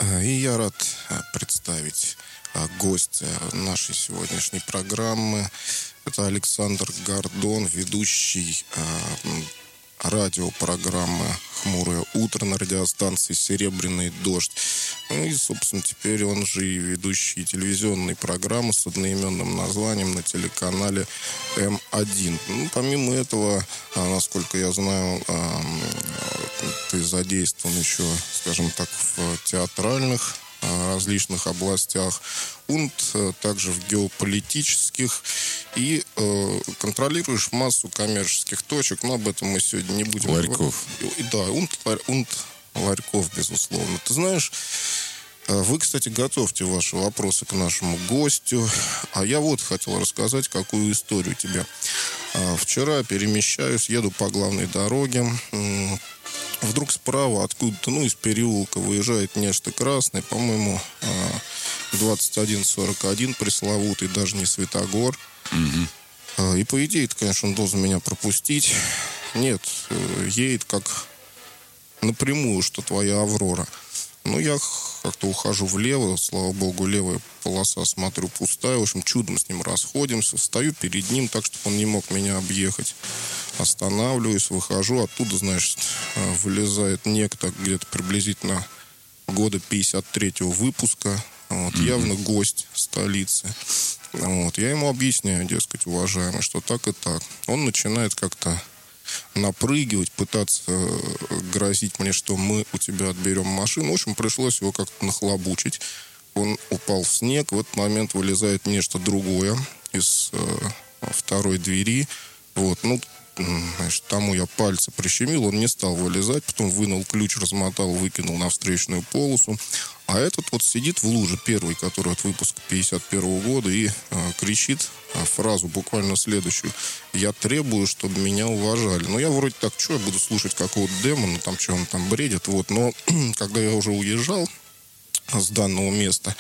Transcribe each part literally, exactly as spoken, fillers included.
И я рад представить гостя нашей сегодняшней программы. Это Александр Гордон, ведущий радиопрограммы «Хмурое утро» на радиостанции «Серебряный дождь». Ну и, собственно, теперь он же и ведущий телевизионной программы с одноименным названием на телеканале эм один. Ну, помимо этого, насколько я знаю, ты задействован еще, скажем так, в театральных различных областях, und также в геополитических, и э, контролируешь массу коммерческих точек, но об этом мы сегодня не будем Ларьков. говорить. Да, und, und Ларьков, безусловно. Ты знаешь, вы, кстати, готовьте ваши вопросы к нашему гостю, а я вот хотел рассказать, какую историю тебе. Вчера перемещаюсь, еду по главной дороге. Вдруг справа откуда-то, ну, из переулка выезжает нечто красное, по-моему, двадцать один сорок один, пресловутый, даже не Светогор. Угу. И, по идее, конечно, он должен меня пропустить. Нет, едет как напрямую, что твоя Аврора. Ну, я как-то ухожу влево, слава богу, левая полоса, смотрю, пустая. В общем, чудом с ним расходимся. Стою перед ним так, чтобы он не мог меня объехать. Останавливаюсь, выхожу. Оттуда, значит, вылезает некто где-то приблизительно года пятьдесят третьего выпуска. Вот, mm-hmm. Явно гость столицы. Вот, я ему объясняю, дескать, уважаемый, что так и так. Он начинает как-то напрыгивать, пытаться грозить мне, что мы у тебя отберем машину. В общем, пришлось его как-то нахлобучить. Он упал в снег. В этот момент вылезает нечто другое из э, второй двери. Вот, ну, значит, тому я пальцы прищемил, он не стал вылезать, потом вынул ключ, размотал, выкинул на встречную полосу. А этот вот сидит в луже, первый, который от выпуска пятьдесят первого года, и э, кричит э, фразу буквально следующую: «Я требую, чтобы меня уважали». Ну, я вроде так, что я буду слушать какого-то демона, там, что он там бредит, вот. Но когда я уже уезжал с данного места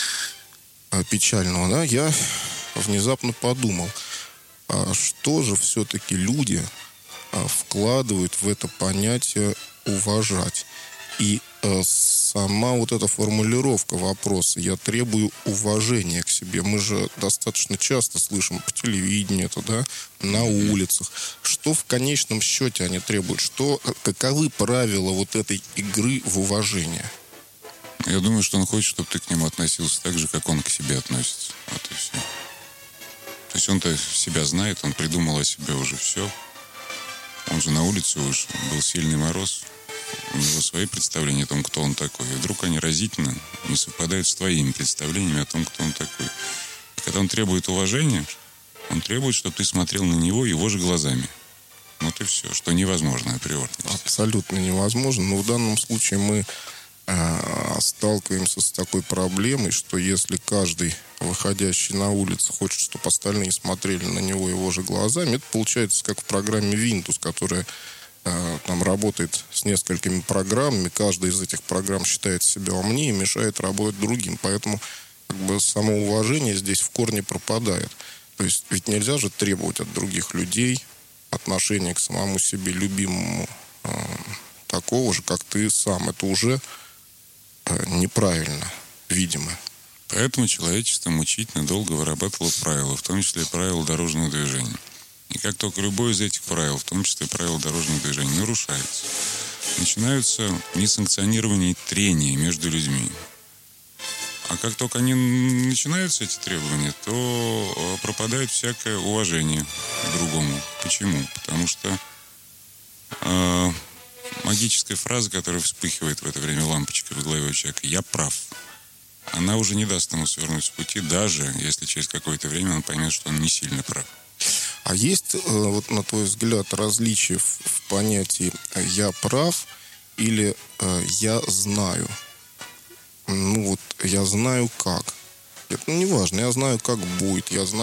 э, печального, да, я внезапно подумал, а что же все-таки люди а, вкладывают в это понятие «уважать». И а, сама вот эта формулировка вопроса «я требую уважения к себе», мы же достаточно часто слышим по телевидению это, да, на улицах. Что в конечном счете они требуют? Что, каковы правила вот этой игры в уважение? Я думаю, что он хочет, чтобы ты к нему относился так же, как он к себе относится. Вот и все. То есть он-то себя знает, он придумал о себе уже все. Он же на улице уж был сильный мороз. У него свои представления о том, кто он такой. И вдруг они разительно не совпадают с твоими представлениями о том, кто он такой. И когда он требует уважения, он требует, чтобы ты смотрел на него его же глазами. Вот и все, что невозможно априорно. Абсолютно невозможно. Но в данном случае мы э, сталкиваемся с такой проблемой, что если каждый, выходящий на улицу, хочет, чтобы остальные смотрели на него его же глазами, это получается как в программе Windows, которая э, там работает с несколькими программами. Каждая из этих программ считает себя умнее и мешает работать другим. Поэтому как бы самоуважение здесь в корне пропадает. То есть ведь нельзя же требовать от других людей отношения к самому себе любимому э, такого же, как ты сам. Это уже э, неправильно, видимо. Поэтому человечество мучительно долго вырабатывало правила, в том числе правила дорожного движения. И как только любое из этих правил, в том числе правила дорожного движения, нарушается, начинаются несанкционированные трения между людьми. А как только они начинаются, эти требования, то пропадает всякое уважение к другому. Почему? Потому что э, магическая фраза, которая вспыхивает в это время лампочкой в голове у человека: «Я прав», она уже не даст ему свернуть с пути, даже если через какое-то время он поймет, что он не сильно прав. А есть, вот на твой взгляд, различия в, в понятии «я прав» или «я знаю»? Ну вот, я знаю как. Это ну, не важно, я знаю, как будет, я знаю,